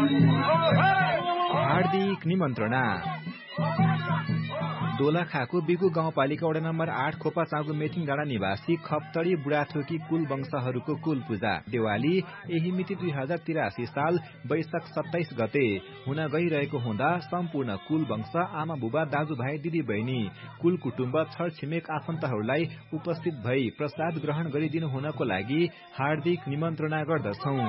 हार्दिक निमन्त्रणा। दोलखाको बिगु गाउँपालिका वडा नम्बर 8 खोपा चाँगु मेथिङ डाँडा निवासी खप्तडी बुढाथोकी कुल वंशहरूको कुल पूजा देवाली यही मिति 2083 साल वैशाख 27 गते हुन गइरहेको हुँदा सम्पूर्ण कुल वंश आमा बुबा दाजुभाइ दिदी बहिनी कुल कुटुम्ब छरछिमेक आफन्तहरूलाई उपस्थित भई प्रसाद ग्रहण गरिदिनु हुनको लागि हार्दिक निमन्त्रणा गर्दछौं।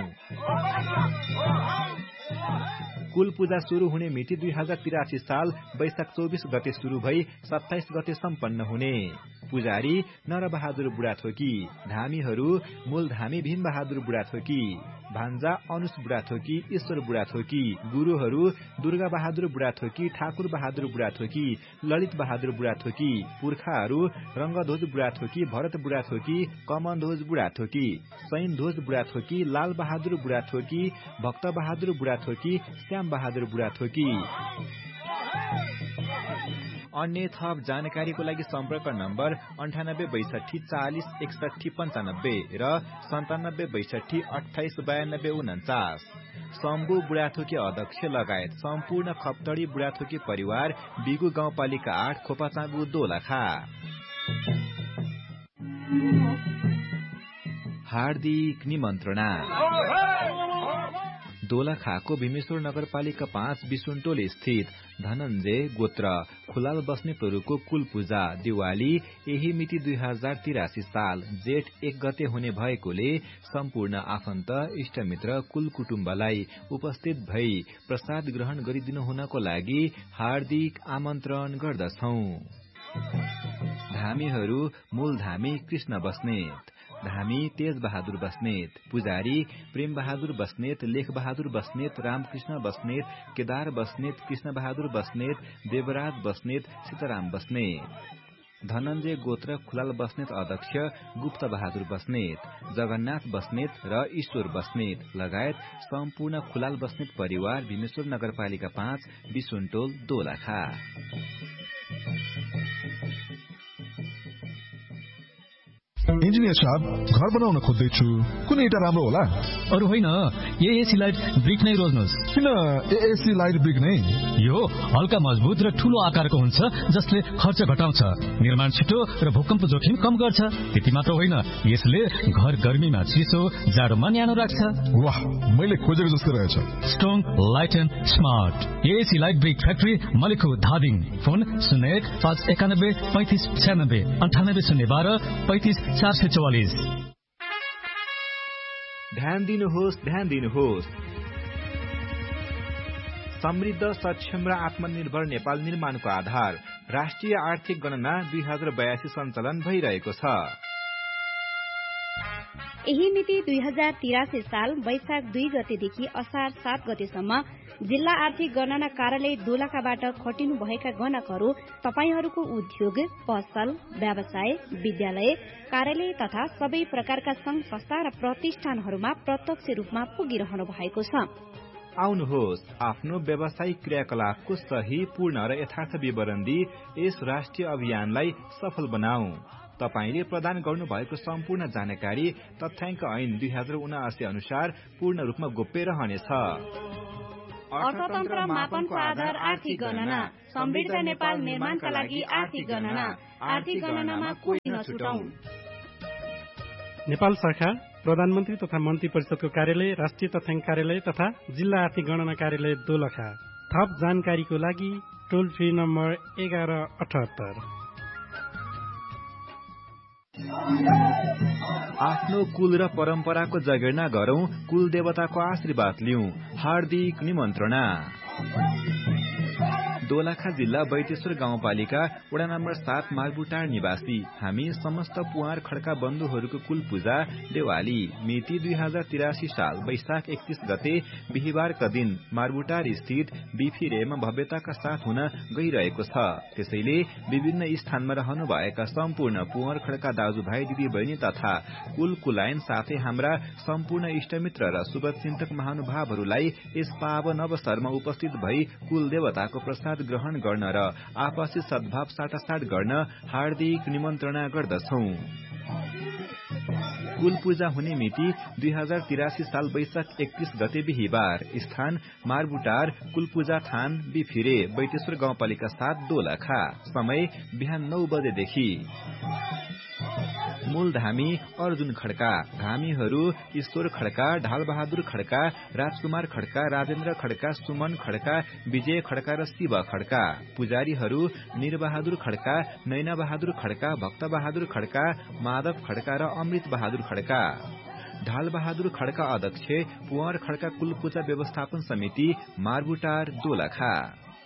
कुल पूजा शुरू हुने मिति 2083 साल वैशाख 24 गते शुरू भई 27 गते सम्पन्न हुने। पुजारी नरबहादुर बुढाथोकी, धामीहरू मूल धामी भीम बहादुर बुढाथोकी, भान्जा अनुस बुढाथोकी, ईश्वर बुढाथोकी, गुरुहरू दुर्गा बहादुर बुढाथोकी, ठाकुर बहादुर बुढाथोकी, ललित बहादुर बुढाथोकी, पुर्खाहरू रंगध्वज बुढाथोकी, भरत बुढाथोकी, कमनध्वज बुढाथोकी, सैनध्वज बुढाथोकी, लाल बहादुर बुढाथोकी, भक्त बहादुर बुढाथोकी, श्याम बहादुर बुढाथोकी। अन्य थप जानकारीको लागि सम्पर्क नम्बर 98 62 40 61 95 र 97 62 28 92 49। शम्भु बुढाथोकी अध्यक्ष लगायत सम्पूर्ण खप्तडी बुढाथोकी परिवार बिगु गाउँपालिका 8 खोपाचाँगु दोलखा। हार्दिक निमन्त्रणा। दोलखाको भीमेश्वर नगरपालिका 5 बिसुनटोल स्थित धनञ्जय गोत्र खुलाल बस्नेतहरूको कुल पूजा दिवाली यही मिति 2083 साल जेठ 1 गते हुने भएकोले सम्पूर्ण आफन्त इष्टमित्र कुल कुटुम्बलाई उपस्थित भई प्रसाद ग्रहण गरिदिनु हुनको लागि हार्दिक आमन्त्रण गर्दछौं। धामीहरू मूल धामी कृष्ण बस्नेत, धामी तेज बहादुर बस्नेत, पुजारी प्रेम बहादुर बस्नेत, लेख बहादुर बस्नेत, रामकृष्ण बस्नेत, केदार बस्नेत, कृष्ण बहादुर बस्नेत, देवराज बस्नेत, सीताराम बस्नेत। धनञ्जय गोत्र खुलाल बस्नेत अध्यक्ष गुप्त बहादुर बस्नेत, जगन्नाथ बस्नेत र ईश्वर बस्नेत लगायत सम्पूर्ण खुलाल बस्नेत परिवार भीमेश्वर नगरपालिका 5 बिसुनटोल दोलखा। इन्जिनियर साहब, घर बनाउन खोज्दैछु, कुन एउटा राम्रो होला? अरु होइन, एएसी लाइट ब्रिक नै रोज्नुहोस्। किन एएसी लाइट ब्रिक नै? यो हल्का मजबुत र ठूलो आकारको हुन्छ जसले खर्च घटाउँछ, निर्माण छिटो र भूकम्प जोखिम कम गर्छ। त्यति मात्र होइन, यसले घर गर्मीमा चिसो, जाडोमा न्यानो राख्छ। वाह, मैले खोजेको जस्तै रहेछ। Strong, light and smart AAC light brick factory मलिखु Dhading. Phone 01 591 35 96 98 012 35 444। ध्यान दिनुहोस्। समृद्ध, सक्षम र आत्मनिर्भर नेपाल निर्माणको आधार राष्ट्रिय आर्थिक गणना 2082 सञ्चालन भइरहेको छ। यही मिति 2083 साल वैशाख 2 गतेदेखि असार 7 गतेसम्म जिल्ला आर्थिक गणना कार्यालय दोलखाबाट खटिनु भएका गणकहरू तपाईहरूको उद्योग, पसल, व्यवसाय, विद्यालय, कार्यालय तथा सबै प्रकारका संघ संस्था र प्रतिष्ठानहरूमा प्रत्यक्ष रूपमा पुगिरहनु भएको छ। आउनुहोस्, आफ्नो व्यावसायिक क्रियाकलापको सही, पूर्ण र यथार्थ विवरण दिई यस राष्ट्रिय अभियानलाई सफल बनाऊ। तपाईले प्रदान गर्नुभएको सम्पूर्ण जानकारी तथ्याङ्क ऐन 2079 अनुसार पूर्ण रूपमा गोप्य रहनेछ। अर्थतन्त्र मापनको आधार आर्थिक गणना, समृद्ध नेपाल निर्माणका लागि आर्थिक गणना, आर्थिक गणनामा कोही नछुटाऊ। नेपाल शाखा प्रधानमन्त्री तथा मन्त्री परिषदको कार्यालय, राष्ट्रिय तथ्याङ्क कार्यालय तथा जिल्ला आर्थिक गणना कार्यालय दोलखा। थप जानकारीको लागि टोल फ्री नम्बर 1178। आफ्नो कुल र परम्पराको जगेर्ना गरौं, कुल देवताको आशीर्वाद लिऊ। हार्दिक निमन्त्रणा। दोलखा जिल्ला बैतेश्वर गाउँपालिका वडा नम्बर 7 मार्बुटार निवासी हामी समस्त पुवार खड्का बन्धुहरूको कुल पूजा देवाली मिति 2083 साल वैशाख 31 गते बिहिबारका दिन मार्बुटार स्थित बिफिरेमा भव्यताका साथ हुन गइरहेको छ। त्यसैले विभिन्न स्थानमा रहनु भएका सम्पूर्ण पुवार खड्का दाजुभाइ दिदी बहिनी तथा कुल कुलायन साथै हाम्रा सम्पूर्ण इष्टमित्र र शुभचिन्तक महानुभावहरूलाई यस पावन अवसरमा उपस्थित भई कुल देवताको प्रसाद ग्रहण गर्न र आपसी सद्भाव साटासाट गर्न हार्दिक निमन्त्रणा गर्दछौं। कुल पूजा हुने मिति 2083 साल वैशाख 31 गते बिहिबार। स्थान मारबुटार कुल पूजा थान बिफिरे बैतेश्वर गाउँपालिका 7 दोलखा। समय बिहान 9 बजेदेखि। मूल धामी अर्जुन खड्का, धामीहरू ईश्वर खड्का, ढालबहादुर खड्का, राजकुमार खड्का, राजेन्द्र खड्का, सुमन खड्का, विजय खड्का र शिव खड्का। पुजारीहरू निरबहादुर खड्का, नैना बहादुर खड्का, भक्त बहादुर खड्का, माधव खड्का र अमृत बहादुर खड्का। ढाल बहादुर खड्का अध्यक्ष, कुंवर खड्का कुल पूजा व्यवस्थापन समिति मारबुटार दोलखा।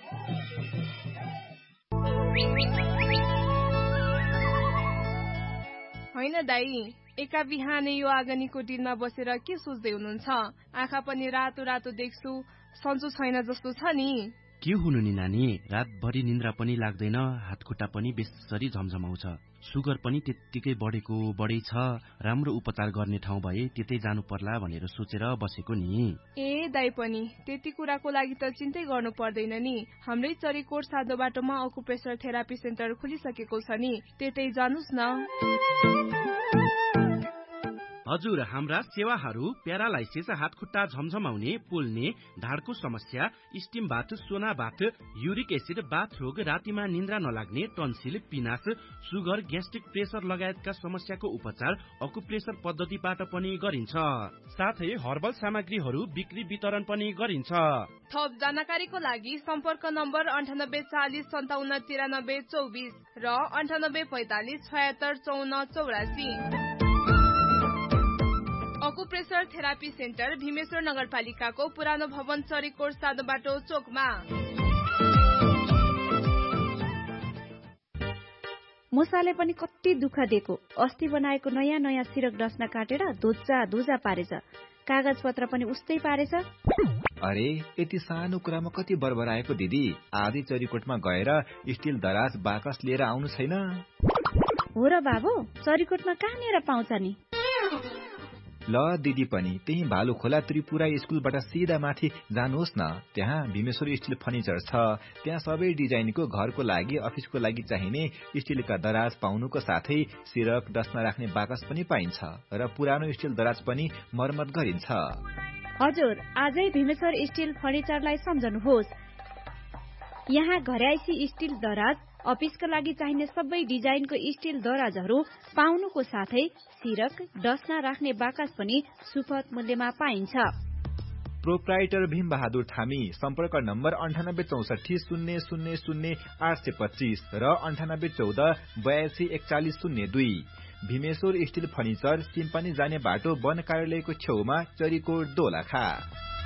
होइन दाई, एका बिहानै यो आगनीको डिलमा बसेर के सोच्दै हुनुहुन्छ? आँखा पनि रातो रातो देख्छु, सन्चो छैन जस्तो छ नि। के हुनु नि नानी, रातभरि निन्द्रा पनि लाग्दैन, हातखुट्टा पनि बेसरी झमझमाउँछ, सुगर पनि त्यत्तिकै बढै छ। राम्रो उपचार गर्ने ठाउँ भए त्यतै जानु पर्ला भनेर सोचेर बसेको नि। ए दाई पनि त्यति कुराको लागि त चिन्तै गर्नु पर्दैन नि। हाम्रै चरीकोट सादो बाटोमा अकुप्रेसर थेरापी सेन्टर खुलिसकेको छ नि, त्यतै जानुस् न। हजुर, हाम्रा सेवाहरू प्यारालाइसिस, हातखुट्टा झमझमाउने, पोल्ने, ढाडको समस्या, स्टिम बाथ, सोना बाथ, युरिक एसिड, बाथ रोग, रातिमा निन्द्रा नलाग्ने, टन्सिल, पिनास, सुगर, ग्यास्ट्रिक, प्रेसर लगायतका समस्याको उपचार अकुप्रेसर पद्धतिबाट पनि गरिन्छ। साथै हर्बल सामग्रीहरू बिक्री वितरण पनि गरिन्छ। थप जानकारीको लागि सम्पर्क नम्बर 9840 57 93 24 र 9845 76 54 84। अकुप्रेसर थेरापी सेन्टर भीमेश्वर नगरपालिकाको पुरानो भवन चरीकोट सादो बाटो चोकमा। मुसाले पनि कति दुःख दिएको। अस्ति बनाएको नयाँ नयाँ सिरक डस्ना काटेर धुजा पारेछ, कागज पत्र पनि उस्तै पारेछ। अरे यति सानो कुरामा कति बरबराएको दिदी। आधी चरीकोटमा गएर स्टिल दराज बाकस लिएर आउनु छैन? हो र बाबु, चरीकोटमा कहाँनिर पाउँछ नि? ल दिदी पनि त्यही भालु खोला त्रिपुरा स्कुलबाट सिधा माथि जानुहोस् न। त्यहाँ भीमेश्वर स्टिल फर्निचर छ। त्यहाँ सबै डिजाइनको घरको लागि, अफिसको लागि चाहिने स्टिलका दराज पाउनुको साथै सिरक डस्ना राख्ने बाकस पनि पाइन्छ र पुरानो स्टिल दराज पनि मर्मत गरिन्छ। हजुर, आजै भीमेश्वर स्टिल फर्निचरलाई सम्झनुहोस्। यहाँ घरयाइसी स्टिल दराज, अफिसका लागि चाहिने सबै डिजाइनको स्टिल दराजहरू पाउनुको साथै सिरक डस्ना राख्ने बाकस पनि सुपथ मूल्यमा पाइन्छ। प्रोप्राइटर भीम बहादुर थामी। सम्पर्क नम्बर 9864 000 825 र 9814 82 4102। भीमेश्वर स्टिल फर्निचर, सिम्पानी जाने बाटो वन कार्यालयको छेउमा, चरीकोट दोलखा।